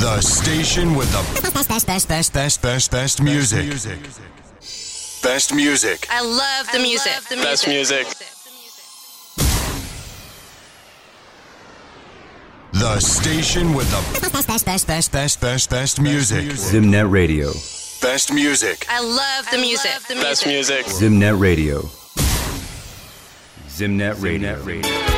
The station with the best music. Best music. I love the music. Best music. The station with the best music. Zimnet Radio. Best music. I love the music. Best music. Zimnet Radio. Zimnet Radio.